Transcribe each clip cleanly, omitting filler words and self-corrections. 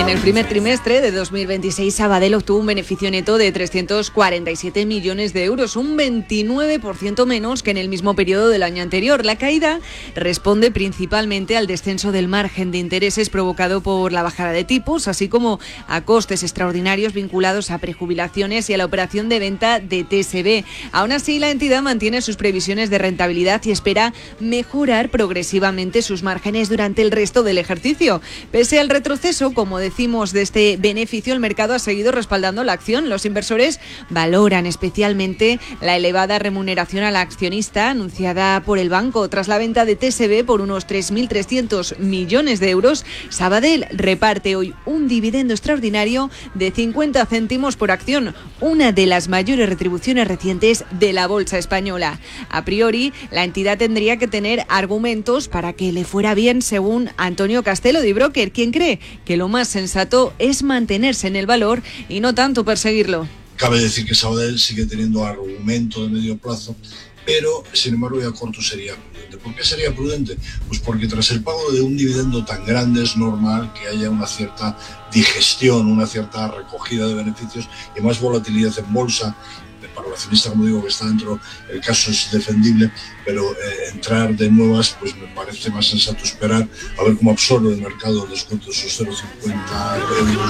En el primer trimestre de 2026, Sabadell obtuvo un beneficio neto de 347 millones de euros, un 29% menos que en el mismo periodo del año anterior. La caída responde principalmente al descenso del margen de intereses provocado por la bajada de tipos, así como a costes extraordinarios vinculados a prejubilaciones y a la operación de venta de TSB. Aún así, la entidad mantiene sus previsiones de rentabilidad y espera mejorar progresivamente sus márgenes durante el resto del ejercicio. Pese al retroceso, como decimos, de este beneficio, el mercado ha seguido respaldando la acción. Los inversores valoran especialmente la elevada remuneración a la accionista anunciada por el banco. Tras la venta de TSB por unos 3.300 millones de euros, Sabadell reparte hoy un dividendo extraordinario de 50 céntimos por acción, una de las mayores retribuciones recientes de la bolsa española. A priori, la entidad tendría que tener argumentos para que le fuera bien, según Antonio Castelo de Broker, quien cree que lo más sensato es mantenerse en el valor y no tanto perseguirlo. Cabe decir que Sabadell sigue teniendo argumento de medio plazo, pero sin embargo ya corto sería prudente. ¿Por qué sería prudente? Pues porque tras el pago de un dividendo tan grande es normal que haya una cierta digestión, una cierta recogida de beneficios y más volatilidad en bolsa. Para el accionista, como digo, que está dentro, el caso es defendible, pero entrar de nuevas, pues me parece más sensato esperar a ver cómo absorbe el mercado el descuento de esos 0,50 euros.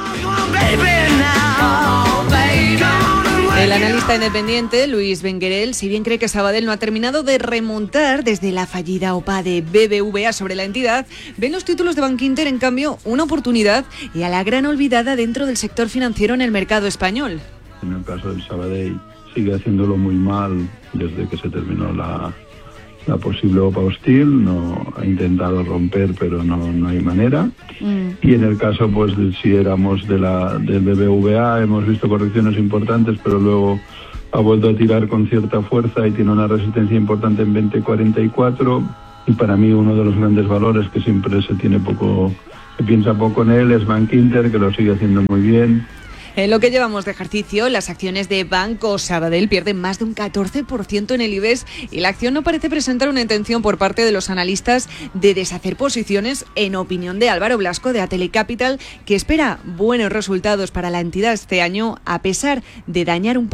El analista independiente Luis Benguerel, si bien cree que Sabadell no ha terminado de remontar desde la fallida OPA de BBVA sobre la entidad, ve en los títulos de Bankinter, en cambio, una oportunidad y a la gran olvidada dentro del sector financiero en el mercado español. En el caso del Sabadell sigue haciéndolo muy mal desde que se terminó la posible OPA hostil, no ha intentado romper pero no hay manera. Y en el caso, pues si éramos del BBVA, hemos visto correcciones importantes, pero luego ha vuelto a tirar con cierta fuerza y tiene una resistencia importante en 20.44. Y para mí uno de los grandes valores que siempre se piensa poco en él es Bankinter, que lo sigue haciendo muy bien. En lo que llevamos de ejercicio, las acciones de Banco Sabadell pierden más de un 14% en el IBEX y la acción no parece presentar una intención por parte de los analistas de deshacer posiciones, en opinión de Álvaro Blasco de Ateli Capital, que espera buenos resultados para la entidad este año a pesar de dañar un poco